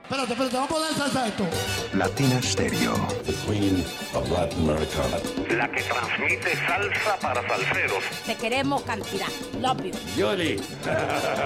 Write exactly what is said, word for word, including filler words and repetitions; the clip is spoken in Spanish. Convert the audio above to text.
Espérate, espérate, vamos a poner salsa a esto. Latina Stereo. The Queen of Latin America. La que transmite salsa para salseros. Te queremos cantidad. Love you. Yoli.